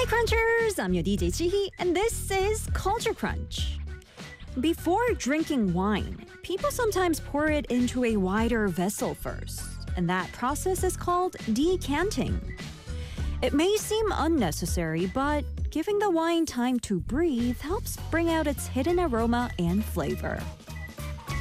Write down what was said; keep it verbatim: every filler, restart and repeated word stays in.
Hi Crunchers, I'm your D J Chihi, and this is Culture Crunch. Before drinking wine, people sometimes pour it into a wider vessel first, and that process is called decanting. It may seem unnecessary, but giving the wine time to breathe helps bring out its hidden aroma and flavor.